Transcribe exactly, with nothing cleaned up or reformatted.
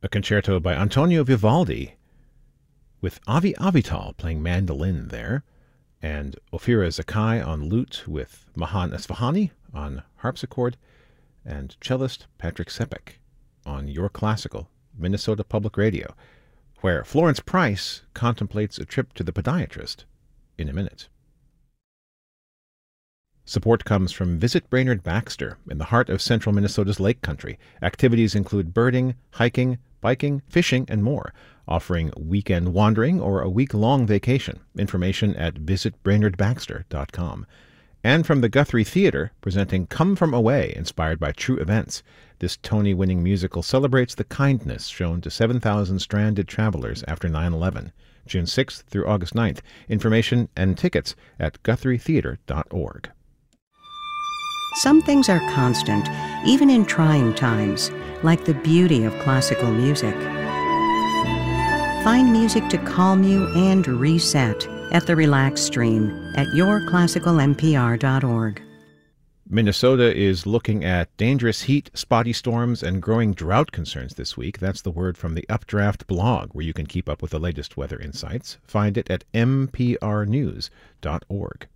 a concerto by Antonio Vivaldi, with Avi Avital playing mandolin there, and Ofira Zakai on lute with Mahan Esfahani on harpsichord, and cellist Patrick Sepek on Your Classical, Minnesota Public Radio, where Florence Price contemplates a trip to the podiatrist in a minute. Support comes from Visit Brainerd Baxter in the heart of central Minnesota's Lake Country. Activities include birding, hiking, biking, fishing, and more, offering weekend wandering or a week-long vacation. Information at visit brainerd baxter dot com. And from the Guthrie Theater, presenting Come From Away, inspired by true events. This Tony-winning musical celebrates the kindness shown to seven thousand stranded travelers after nine eleven. June sixth through August ninth. Information and tickets at guthrie theater dot org. Some things are constant, even in trying times, like the beauty of classical music. Find music to calm you and reset at the Relax Stream at your classical n p r dot org. Minnesota is looking at dangerous heat, spotty storms, and growing drought concerns this week. That's the word from the Updraft blog, where you can keep up with the latest weather insights. Find it at m p r news dot org.